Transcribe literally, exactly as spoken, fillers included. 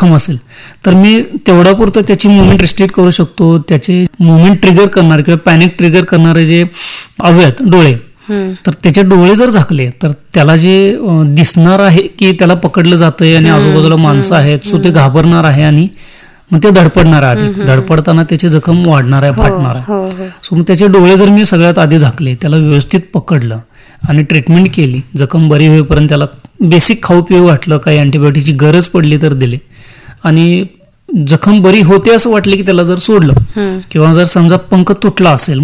जखम असेल तर मी तेवढा पुरतं त्याची मुवमेंट रिस्ट्रिक्ट करू शकतो. त्याचे मुवमेंट ट्रिगर करणारे किंवा पॅनिक ट्रिगर करणारे जे अवयव आहेत डोळे, तर त्याचे डोळे जर झाकले तर त्याला जे दिसणार आहे की त्याला पकडलं जातंय आणि आजूबाजूला माणसं आहेत, सो ते घाबरणार आहे आणि मग ते धडपडणार आहे. आधी धडपडताना त्याची जखम वाढणार आहे, फाटणार आहे. सो मग त्याचे डोळे जर मी सगळ्यात आधी झाकले, त्याला व्यवस्थित पकडलं आणि ट्रीटमेंट केली, जखम बरी होईपर्यंत त्याला बेसिक खाऊ पिऊ घातलं, काही अँटीबायोटिकची गरज पडली तर दिले, आणि जखम बरी होते असं वाटले की त्याला जर सोडलं किंवा जर समजा पंख तुटला असेल